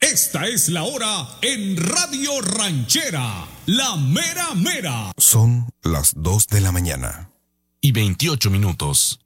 Esta es la hora en Radio Ranchera, la mera mera. Son las 2 de la mañana. Y 28 minutos.